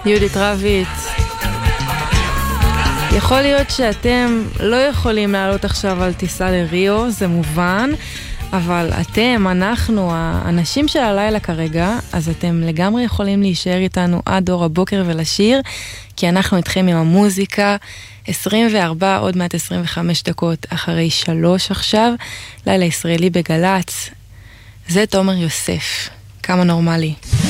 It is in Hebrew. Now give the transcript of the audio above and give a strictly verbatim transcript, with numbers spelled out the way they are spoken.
יהודית רביץ. יכול להיות שאתם לא יכולים לעלות עכשיו על טיסה לריו, זה מובן, אבל אתם, אנחנו, האנשים של הלילה כרגע, אז אתם לגמרי יכולים להישאר איתנו עד אור הבוקר ולשיר, כי אנחנו איתכם עם המוזיקה, עשרים וארבע, עוד מעט עשרים וחמש דקות אחרי שלוש עכשיו, לילה ישראלי בגלץ. זה תומר יוסף, כמה נורמלי.